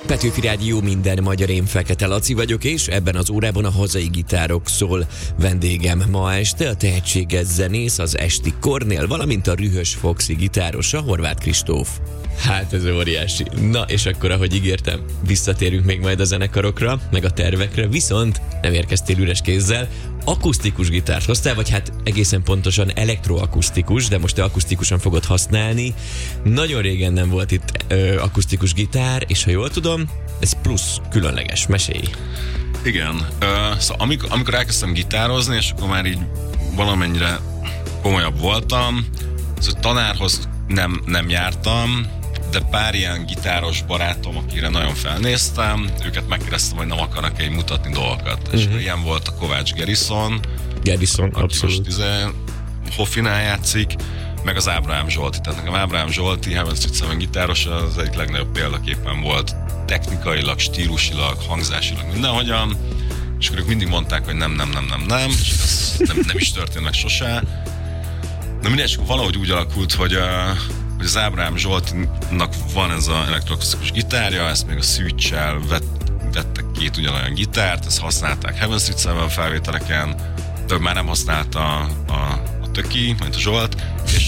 Petőfi Rádió, minden magyar, én Fekete Laci vagyok, és ebben az órában a hazai gitárok szól vendégem ma este, a tehetséges zenész, az Esti Kornél, valamint a Rühös Foxy gitárosa, Horváth Kristóf. Hát ez óriási. Na, és akkor, ahogy ígértem, visszatérünk még majd a zenekarokra, meg a tervekre, viszont nem érkeztél üres kézzel, akusztikus gitárt hoztál, vagy hát egészen pontosan elektroakusztikus, de most te akusztikusan fogod használni. Nagyon régen nem volt itt akusztikus gitár, és ha jól tudom, ez plusz különleges. Mesélj! Igen, szóval amikor elkezdtem gitározni, és akkor már így valamennyire komolyabb voltam, szóval tanárhoz nem jártam, de pár ilyen gitáros barátom, akire nagyon felnéztem, őket megkérdeztem, hogy nem akarnak-e így mutatni dolgokat. És ilyen volt a Kovács Gerison, abszolút. Most Hoffinál játszik, meg az Ábrahám Zsolti. Tehát nekem Ábrahám Zsolti, Heaven Street Seven gitáros, az egyik legnagyobb példaképpen volt technikailag, stílusilag, hangzásilag, mindenhogyan. És akkor ők mindig mondták, hogy nem, és ez nem is történt meg sose. De mindegy, valahogy úgy alakult, hogy az Ábrahám Zsoltinak van ez az elektroakusztikus gitárja, ezt még a Switch-el vettek két ugyanolyan gitárt, ezt használták Heaven Street Seven felvételeken, de már nem használta a Töki, mint a Zsolt,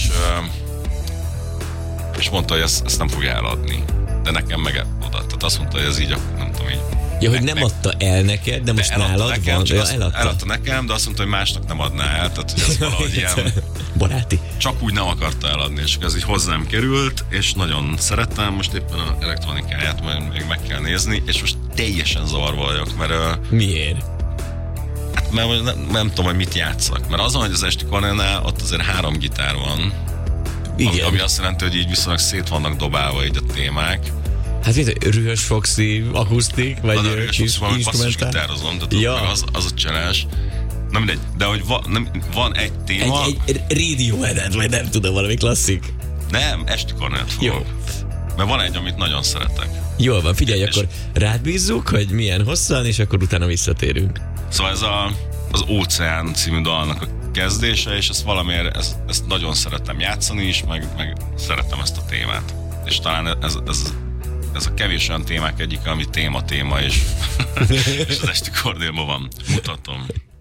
és mondta, hogy ezt nem fogja eladni. De nekem meg oda. Tehát azt mondta, hogy ez így, nem tudom, így. Ja, hogy nem adta el neked, de most nálad nekem, van. Ja, eladta nekem, de azt mondta, hogy másnak nem adná el. Tehát, hogy ez valahogy ilyen... Baráti. Csak úgy nem akarta eladni, és ez így hozzám került, és nagyon szerettem. Most éppen az elektronikáját még meg kell nézni, és most teljesen zavarba vagyok, mert... Miért? Hát mert nem tudom, hogy mit játszak. Mert azon, hogy az Esti Kornélnál ott azért 3 gitár van. Igen. Ami azt jelenti, hogy így viszonylag szét vannak dobálva így a témák. Hát mint Rühös Foxy akusztik, vagy basszus gitározom, tehát az a csalás. Na mindegy, de hogy van egy téma... Egy Radiohead, vagy nem tudom, valami klasszik. Nem, Esti Kornélt fogok. Jó. Mert van egy, amit nagyon szeretek. Jól van, figyelj, akkor rád bízzuk, hogy milyen hosszan, és akkor utána visszatérünk. Szóval ez az Óceán című dalnak a kezdése, és ezt valamiért ezt nagyon szeretem játszani is, meg szeretem ezt a témát. És talán ez a kevés olyan témák egyik, ami téma, és az Esti Kornélban van. Mutatom.